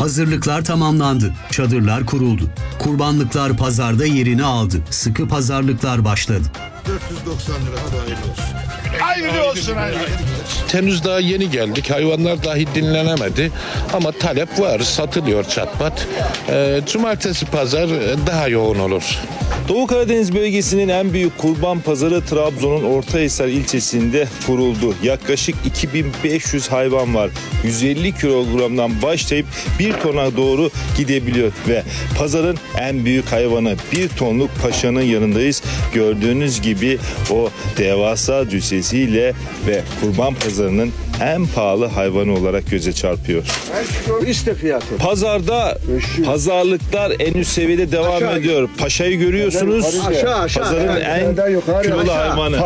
Hazırlıklar tamamlandı. Çadırlar kuruldu. Kurbanlıklar pazarda yerini aldı. Sıkı pazarlıklar başladı. 490 lira, hadi hayırlı olsun. Hayırlı olsun. Henüz daha yeni geldik. Hayvanlar dahi dinlenemedi. Ama talep var. Satılıyor çatpat. Cumartesi pazar daha yoğun olur. Doğu Karadeniz bölgesinin en büyük kurban pazarı Trabzon'un Ortahisar ilçesinde kuruldu. Yaklaşık 2500 hayvan var. 150 kilogramdan başlayıp 1 tona doğru gidebiliyor ve pazarın en büyük hayvanı 1 tonluk paşanın yanındayız. Gördüğünüz gibi o devasa cüssesiyle ve kurban pazarının en pahalı hayvanı olarak göze çarpıyor. İşte fiyatı. Pazarda pazarlıklar en üst seviyede devam ediyor. Paşayı görüyorsunuz. Aşağı. Pazarın en kilolu hayvanı.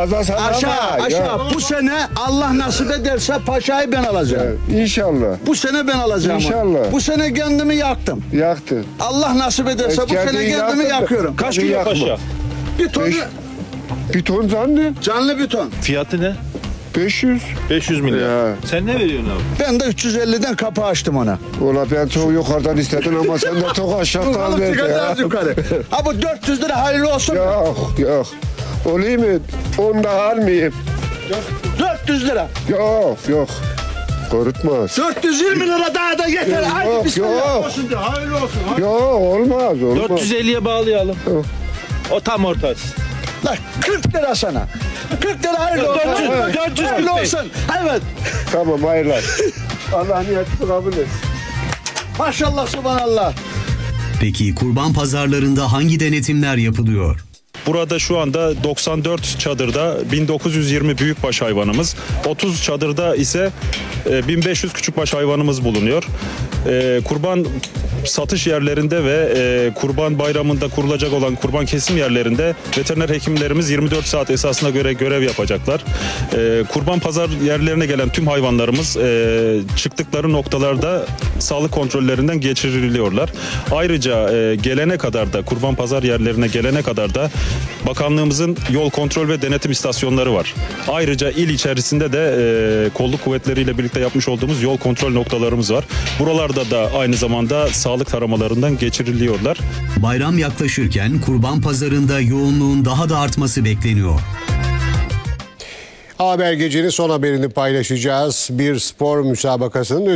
Aşağı. Bu sene Allah nasip ederse paşayı ben alacağım. İnşallah. Bu sene ben alacağım. İnşallah. Bu sene kendimi yaktım. Yaktı. Allah nasip ederse bu Kendini sene kendimi yaktın. yakıyorum. Kaç kilo Yakma. paşa? Bir ton Bir ton zandı. canlı bir ton. Fiyatı ne? 500. 500 milyar. Ya. Sen ne veriyorsun abi? Ben de 350'den kapı açtım ona. Ola ben çok yukarıdan istedin ama sen de çok aşağıdan Bakalım verdin ya. çıkacağız yukarı. Ha bu 400 lira hayırlı olsun. Yok. Olayım mı? Onu da almayayım. 400 lira. Yok. Korutmaz. 420 lira daha da yeter. Hadi Yok. bismillah olsun de. Hayırlı olsun. Yok olmaz. 450'ye bağlayalım. Tamam. O tam ortası. Lan 40 lira sana. 40 lira hayırlı olsun. 400 hayırlı olsun. Evet. Tamam hayırlar. Allah niyetini kabul etsin. Maşallah subhanallah. Peki kurban pazarlarında hangi denetimler yapılıyor? Burada şu anda 94 çadırda 1920 büyükbaş hayvanımız, 30 çadırda ise 1500 küçükbaş hayvanımız bulunuyor. Kurban satış yerlerinde ve kurban bayramında kurulacak olan kurban kesim yerlerinde veteriner hekimlerimiz 24 saat esasına göre görev yapacaklar. Kurban pazar yerlerine gelen tüm hayvanlarımız çıktıkları noktalarda sağlık kontrollerinden geçiriliyorlar. Ayrıca gelene kadar da kurban pazar yerlerine gelene kadar da bakanlığımızın yol kontrol ve denetim istasyonları var. Ayrıca il içerisinde de kolluk kuvvetleriyle birlikte yapmış olduğumuz yol kontrol noktalarımız var. Buralarda da aynı zamanda sağlık taramalarından geçiriliyorlar. Bayram yaklaşırken kurban pazarında yoğunluğun daha da artması bekleniyor. Haber Gece'nin son haberini paylaşacağız. Bir spor müsabakasının